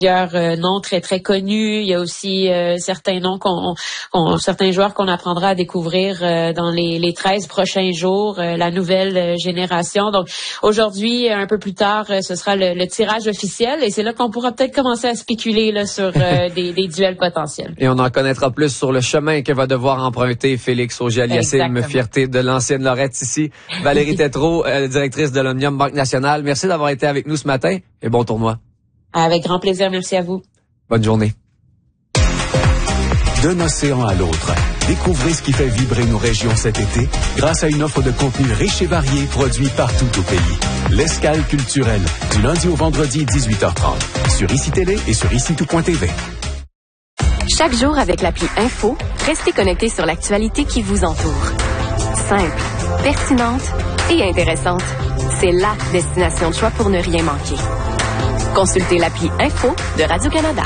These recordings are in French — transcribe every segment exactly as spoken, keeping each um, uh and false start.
plusieurs euh, noms très très connus. Il y a aussi euh, certains noms qu'on, qu'on certains joueurs qu'on apprendra à découvrir euh, dans les, les treize prochains jours, euh, la nouvelle euh, génération. Donc aujourd'hui, un peu plus tard, euh, ce sera le, le tirage officiel et c'est là qu'on pourra peut-être commencer à spéculer là sur euh, des, des duels potentiels. Et on en connaîtra plus sur le chemin que va devoir emprunter Félix Auger-Aliassime, fierté de l'ancienne Lorette ici. Valérie Tétrault, euh, directrice de l'Omnium Banque Nationale. Merci d'avoir été avec nous ce matin et bon tournoi. Avec grand plaisir, merci à vous. Bonne journée. D'un océan à l'autre, découvrez ce qui fait vibrer nos régions cet été grâce à une offre de contenu riche et varié produit partout au pays. L'Escale culturelle, du lundi au vendredi dix-huit heures trente, sur ICI Télé et sur ici tout point t v. Chaque jour avec l'appli Info, restez connectés sur l'actualité qui vous entoure. Simple, pertinente et intéressante. C'est la destination de choix pour ne rien manquer. Consultez l'appli Info de Radio-Canada.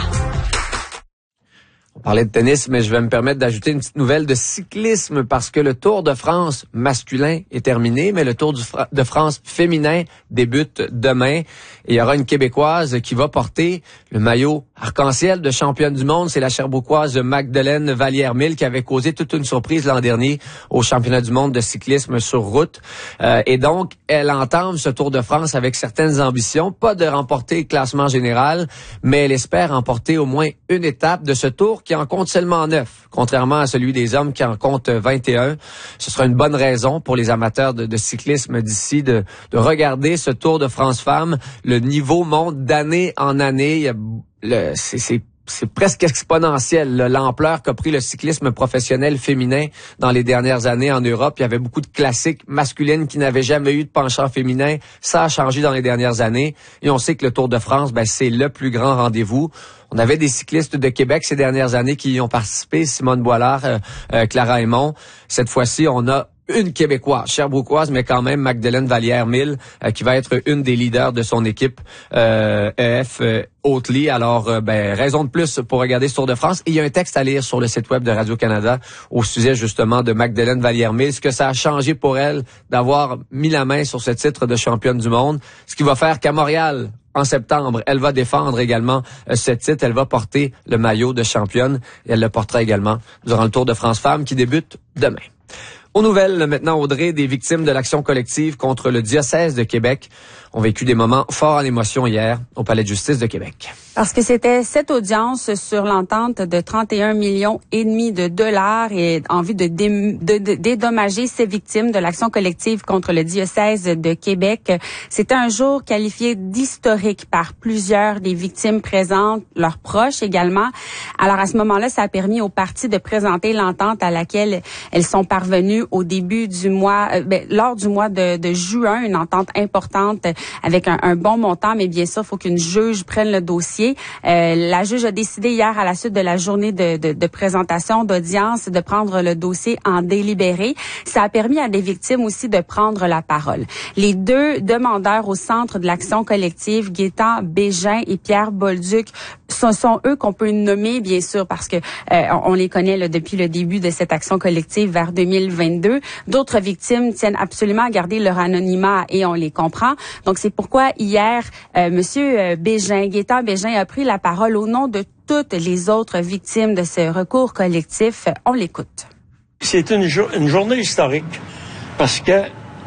On parlait de tennis, mais je vais me permettre d'ajouter une petite nouvelle de cyclisme parce que le Tour de France masculin est terminé, mais le Tour du Fra- de France féminin débute demain. Et il y aura une Québécoise qui va porter le maillot arc-en-ciel de championne du monde. C'est la Sherbrookoise Magdeleine Vallière-Mille qui avait causé toute une surprise l'an dernier au championnat du monde de cyclisme sur route. Euh, et donc, elle entame ce Tour de France avec certaines ambitions. Pas de remporter le classement général, mais elle espère remporter au moins une étape de ce Tour qui en compte seulement neuf, contrairement à celui des hommes qui en compte vingt et un. Ce sera une bonne raison pour les amateurs de, de cyclisme d'ici de, de regarder ce Tour de France femmes. Le niveau monte d'année en année. Il y a, le, c'est, c'est C'est presque exponentiel, là, l'ampleur qu'a pris le cyclisme professionnel féminin dans les dernières années en Europe. Il y avait beaucoup de classiques masculines qui n'avaient jamais eu de penchant féminin. Ça a changé dans les dernières années. Et on sait que le Tour de France, ben, c'est le plus grand rendez-vous. On avait des cyclistes de Québec ces dernières années qui y ont participé. Simone Boilard, euh, euh, Clara Aymon. Cette fois-ci, on a une Québécoise, Sherbrookoise, mais quand même Magdeleine Vallière-Mille, euh, qui va être une des leaders de son équipe euh, E F euh, Oatly. Alors, euh, ben, raison de plus pour regarder ce Tour de France. Et il y a un texte à lire sur le site web de Radio-Canada au sujet justement de Magdeleine Vallière-Mille, ce que ça a changé pour elle d'avoir mis la main sur ce titre de championne du monde, ce qui va faire qu'à Montréal, en septembre, elle va défendre également euh, ce titre. Elle va porter le maillot de championne et elle le portera également durant le Tour de France Femmes qui débute demain. Aux nouvelles, maintenant, Audrey, des victimes de l'action collective contre le diocèse de Québec ont vécu des moments forts en émotion hier au Palais de justice de Québec. Parce que c'était cette audience sur l'entente de trente et un millions et demi de dollars et en vue de, dé, de, de dédommager ces victimes de l'action collective contre le diocèse de Québec. C'était un jour qualifié d'historique par plusieurs des victimes présentes, leurs proches également. Alors à ce moment-là, ça a permis aux parties de présenter l'entente à laquelle elles sont parvenues au début du mois, euh, ben, lors du mois de, de juin, une entente importante avec un, un bon montant, mais bien sûr, il faut qu'une juge prenne le dossier. Euh, la juge a décidé hier, à la suite de la journée de, de, de présentation d'audience, de prendre le dossier en délibéré. Ça a permis à des victimes aussi de prendre la parole. Les deux demandeurs au centre de l'action collective, Gaétan Bégin et Pierre Bolduc, ce sont eux qu'on peut nommer, bien sûr, parce que euh, on, on les connaît là, depuis le début de cette action collective vers deux mille vingt-deux. D'autres victimes tiennent absolument à garder leur anonymat et on les comprend. Donc, c'est pourquoi hier, euh, Monsieur Bégin, Gaétan Bégin a pris la parole au nom de toutes les autres victimes de ce recours collectif. On l'écoute. C'est une, jo- une journée historique parce que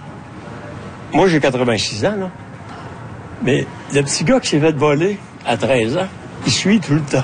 moi, j'ai quatre-vingt-six ans, là, mais le petit gars qui s'est fait voler à treize ans, il suit tout le temps.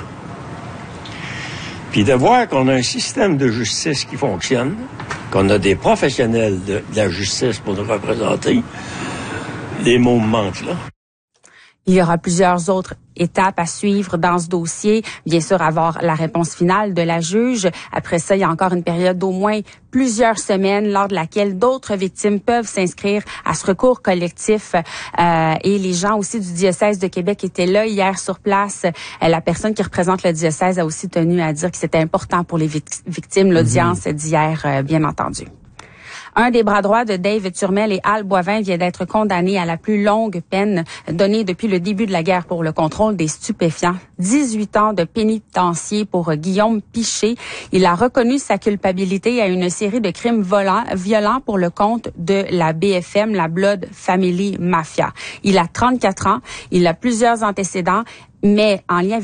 Puis de voir qu'on a un système de justice qui fonctionne, qu'on a des professionnels de, de la justice pour nous représenter, les mots me manquent, là. Il y aura plusieurs autres étapes à suivre dans ce dossier. Bien sûr, avoir la réponse finale de la juge. Après ça, il y a encore une période d'au moins plusieurs semaines lors de laquelle d'autres victimes peuvent s'inscrire à ce recours collectif. Euh, et les gens aussi du diocèse de Québec étaient là hier sur place. Euh, la personne qui représente le diocèse a aussi tenu à dire que c'était important pour les victimes, l'audience mm-hmm. d'hier, euh, bien entendu. Un des bras droits de Dave Turmel et Al Boivin vient d'être condamné à la plus longue peine donnée depuis le début de la guerre pour le contrôle des stupéfiants. dix-huit ans de pénitencier pour Guillaume Piché. Il a reconnu sa culpabilité à une série de crimes volants, violents pour le compte de la B F M, la Blood Family Mafia. Il a trente-quatre ans, il a plusieurs antécédents, mais en lien avec